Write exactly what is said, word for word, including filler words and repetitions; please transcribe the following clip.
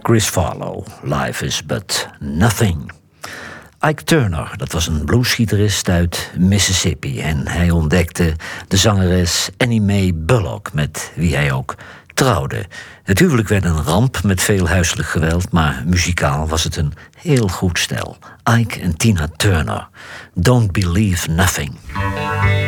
Chris Farlow, Life is but nothing. Ike Turner, dat was een bluesgitarist uit Mississippi. En hij ontdekte de zangeres Annie Mae Bullock, met wie hij ook trouwde. Het huwelijk werd een ramp met veel huiselijk geweld, maar muzikaal was het een heel goed stel. Ike en Tina Turner, Don't Believe Nothing.